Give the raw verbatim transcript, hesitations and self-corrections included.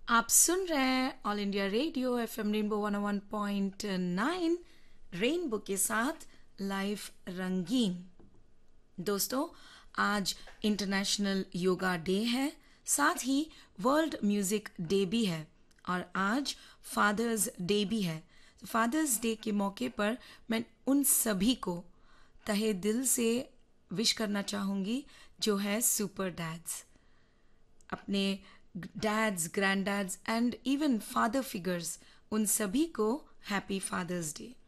आप सुन रहे हैं all India radio F M rainbow one one point nine rainbow के साथ लाइव रंगीन। दोस्तों, आज इंटरनेशनल योगा डे है, साथ ही वर्ल्ड म्यूजिक डे भी है और आज फादर्स डे भी है। फादर्स डे के मौके पर मैं उन सभी को तहे दिल से विश करना चाहूँगी जो है सुपर डैड्स। अपने dads, grand dads and even father figures, उन सभी को हैप्पी फादर्स डे।